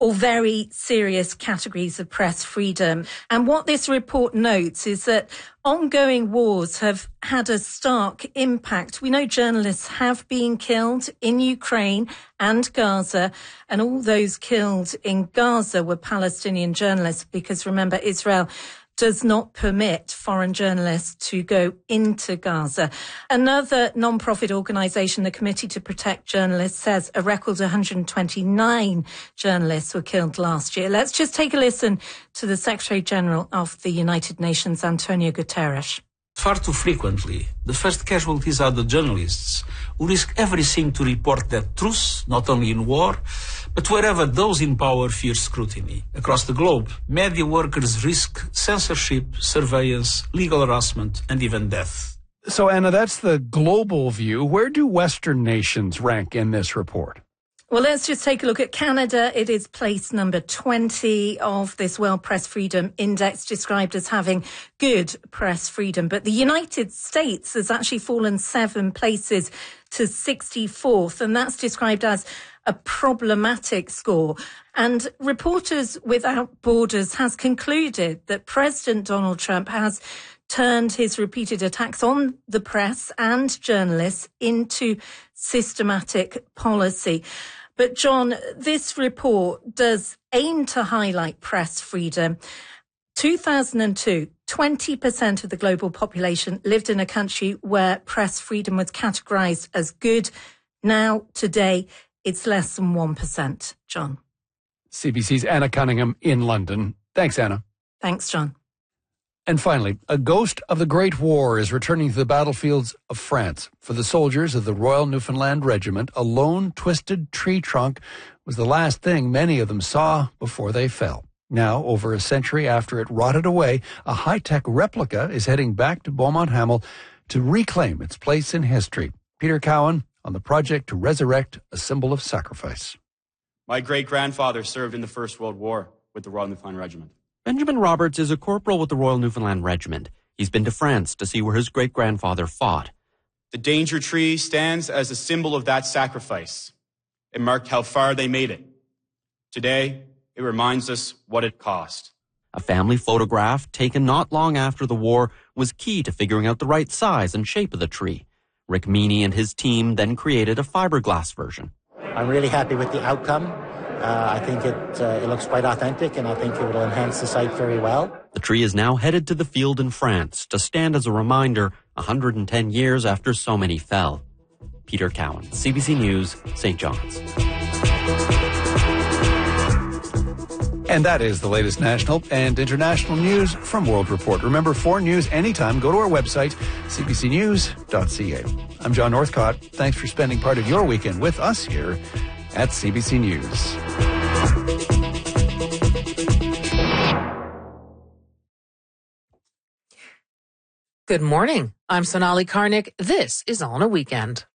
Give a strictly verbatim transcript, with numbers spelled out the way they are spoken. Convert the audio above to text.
or very serious categories of press freedom. And what this report notes is that ongoing wars have had a stark impact. We know journalists have been killed in Ukraine and Gaza, and all those killed in Gaza were Palestinian journalists because, remember, Israel does not permit foreign journalists to go into Gaza. Another non-profit organisation, the Committee to Protect Journalists, says a record one hundred twenty-nine journalists were killed last year. Let's just take a listen to the Secretary-General of the United Nations, Antonio Guterres. Far too frequently, the first casualties are the journalists, who risk everything to report their truth, not only in war, but wherever those in power fear scrutiny. Across the globe, media workers risk censorship, surveillance, legal harassment, and even death. So, Anna, that's the global view. Where do Western nations rank in this report? Well, let's just take a look at Canada. It is place number twenty of this World Press Freedom Index, described as having good press freedom. But the United States has actually fallen seven places to sixty-fourth, and that's described as a problematic score. And Reporters Without Borders has concluded that President Donald Trump has turned his repeated attacks on the press and journalists into systematic policy. But John, this report does aim to highlight press freedom. two thousand two, twenty percent of the global population lived in a country where press freedom was categorised as good. Now, today, it's less than one percent. John. C B C's Anna Cunningham in London. Thanks, Anna. Thanks, John. And finally, a ghost of the Great War is returning to the battlefields of France. For the soldiers of the Royal Newfoundland Regiment, a lone, twisted tree trunk was the last thing many of them saw before they fell. Now, over a century after it rotted away, a high-tech replica is heading back to Beaumont Hamel to reclaim its place in history. Peter Cowan on the project to resurrect a symbol of sacrifice. My great-grandfather served in the First World War with the Royal Newfoundland Regiment. Benjamin Roberts is a corporal with the Royal Newfoundland Regiment. He's been to France to see where his great-grandfather fought. The danger tree stands as a symbol of that sacrifice. It marked how far they made it. Today, it reminds us what it cost. A family photograph taken not long after the war was key to figuring out the right size and shape of the tree. Rick Meany and his team then created a fiberglass version. I'm really happy with the outcome. Uh, I think it, uh, it looks quite authentic, and I think it will enhance the site very well. The tree is now headed to the field in France to stand as a reminder one hundred ten years after so many fell. Peter Cowan, C B C News, Saint John's. And that is the latest national and international news from World Report. Remember, for news anytime, go to our website, c b c news dot c a. I'm John Northcott. Thanks for spending part of your weekend with us here at C B C News. Good morning. I'm Sonali Karnik. This is On a Weekend.